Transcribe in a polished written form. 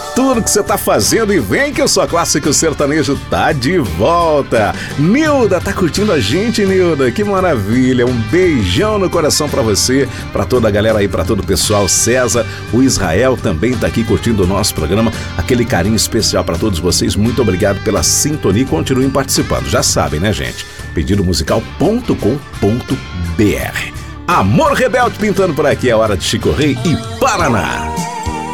tudo que você tá fazendo e vem que o Só Clássico Sertanejo tá de volta. Nilda, tá curtindo a gente, Nilda? Que maravilha, um beijão no coração pra você, pra toda a galera aí, pra todo o pessoal. César, o Israel também tá aqui curtindo o nosso programa, aquele carinho especial pra todos vocês. Muito obrigado pela sintonia e continuem participando, já sabem, né, gente? pedidomusical.com.br. Amor Rebelde pintando por aqui, é hora de Chico Rei e Paraná.